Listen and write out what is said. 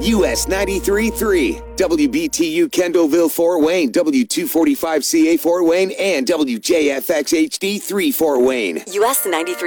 US 93.3, WBTU Kendallville Fort Wayne, W245CA Fort Wayne, and WJFX HD 3 Fort Wayne. US 93.